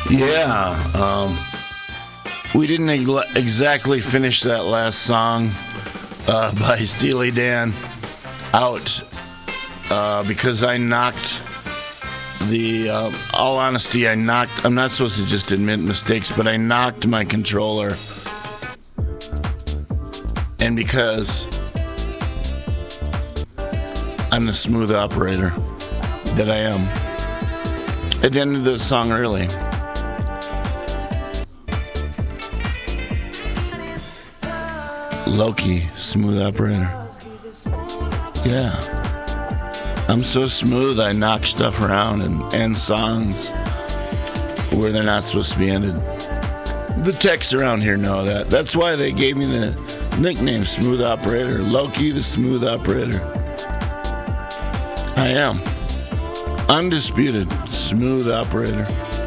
Yeah, we didn't exactly finish that last song by Steely Dan out because I knocked all honesty, I'm not supposed to just admit mistakes, but I knocked my controller. And because I'm the smooth operator that I am, it ended the song early. Loki, smooth operator. Yeah. I'm so smooth, I knock stuff around and end songs where they're not supposed to be ended. The techs around here know that. That's why they gave me the nickname Smooth Operator. Loki, the smooth operator. I am. Undisputed smooth operator.